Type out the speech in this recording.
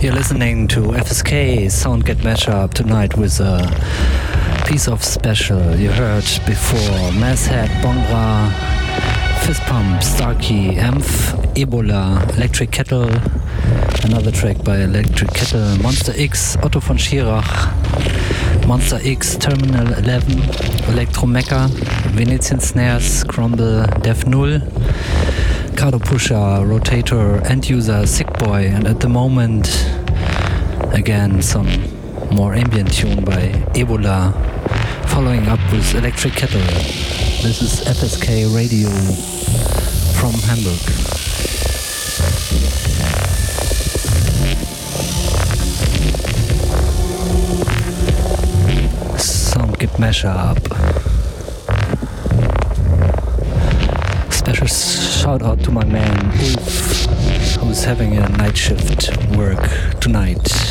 You're listening to FSK Soundget Mashup tonight with a piece of special. You heard before Masshead, Bongra, Fist Pump, Starkey, Amph, Ebola, Electric Kettle, another track by Electric Kettle, Monster X, Otto von Schirach, Monster X, Terminal 11, Electromecca, Venetian Snares, Crumble, Def Null, Cardo Pusher, Rotator, End User, Sick Boy, and at the moment, again, some more ambient tune by Ebola, following up with Electric Kettle. This is FSK Radio from Hamburg. Soundget Mashup. Special shout out to my man Ulf, who's having a night shift work tonight.